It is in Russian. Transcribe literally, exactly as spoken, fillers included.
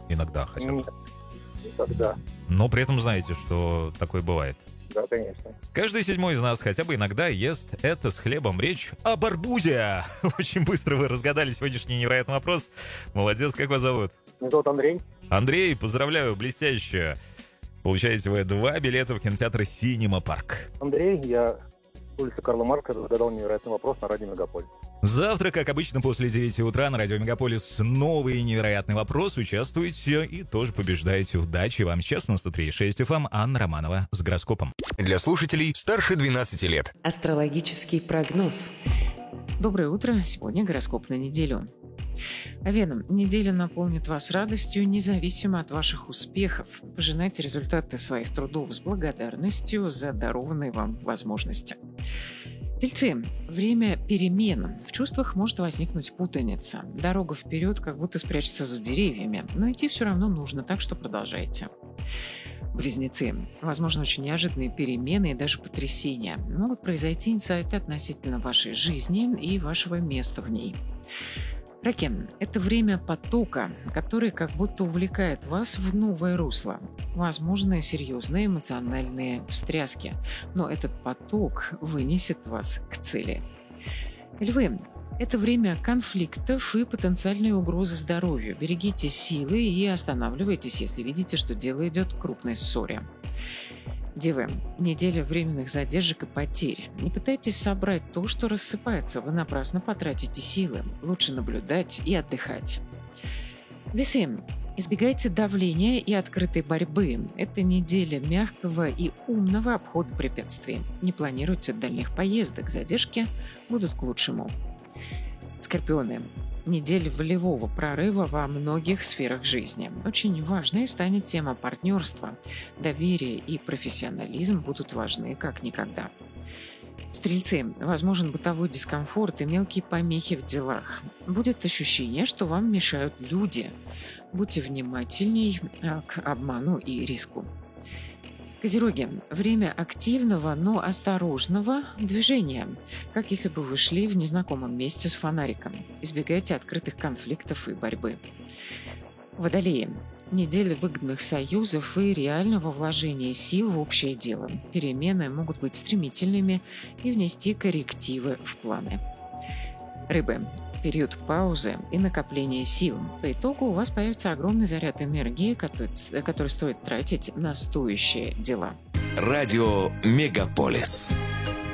Иногда хотя бы? Нет, никогда. Но при этом знаете, что такое бывает. Да, конечно. Каждый седьмой из нас хотя бы иногда ест это с хлебом. Речь об арбузе. Очень быстро вы разгадали сегодняшний невероятный вопрос. Молодец, как вас зовут? Меня зовут Андрей. Андрей, поздравляю, блестяще. Получаете вы два билета в кинотеатр «Синема Парк». Андрей, я с улицы Карла Маркса разгадал невероятный вопрос на радио Мегаполис. Завтра, как обычно, после девяти утра на радио Мегаполис новый невероятный вопрос. Участвуйте и тоже побеждаете. Удачи вам. Сейчас на сто три и шесть эф эм Анна Романова с гороскопом. Для слушателей старше двенадцати лет. Астрологический прогноз. Доброе утро. Сегодня гороскоп на неделю. Овен, неделя наполнит вас радостью, независимо от ваших успехов. Пожинайте результаты своих трудов с благодарностью за дарованные вам возможности. Тельцы, время перемен. В чувствах может возникнуть путаница. Дорога вперед как будто спрячется за деревьями, но идти все равно нужно, так что продолжайте. Близнецы. Возможно, очень неожиданные перемены и даже потрясения. Могут произойти инсайты относительно вашей жизни и вашего места в ней. Раки. Это время потока, который как будто увлекает вас в новое русло. Возможны серьезные эмоциональные встряски, но этот поток вынесет вас к цели. Львы. Это время конфликтов и потенциальной угрозы здоровью. Берегите силы и останавливайтесь, если видите, что дело идет к крупной ссоре. Девы. Неделя временных задержек и потерь. Не пытайтесь собрать то, что рассыпается. Вы напрасно потратите силы. Лучше наблюдать и отдыхать. Весы. Избегайте давления и открытой борьбы. Это неделя мягкого и умного обхода препятствий. Не планируйте дальних поездок. Задержки будут к лучшему. Скорпионы. Неделя волевого прорыва во многих сферах жизни. Очень важной станет тема партнерства. Доверие и профессионализм будут важны как никогда. Стрельцы. Возможен бытовой дискомфорт и мелкие помехи в делах. Будет ощущение, что вам мешают люди. Будьте внимательней к обману и риску. Козероги. Время активного, но осторожного движения, как если бы вы шли в незнакомом месте с фонариком. Избегайте открытых конфликтов и борьбы. Водолеи. Неделя выгодных союзов и реального вложения сил в общее дело. Перемены могут быть стремительными и внести коррективы в планы. Рыбы. Период паузы и накопления сил. По итогу у вас появится огромный заряд энергии, который, который стоит тратить на стоящие дела. Радио Мегаполис.